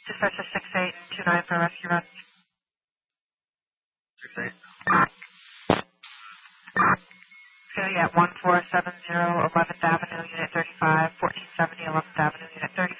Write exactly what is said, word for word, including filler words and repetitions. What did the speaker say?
Dispatcher six eight two nine for a rescue run. six eight. Failure at one four seven zero eleventh Avenue, Unit thirty-five, fourteen seventy eleventh Avenue, Unit thirty.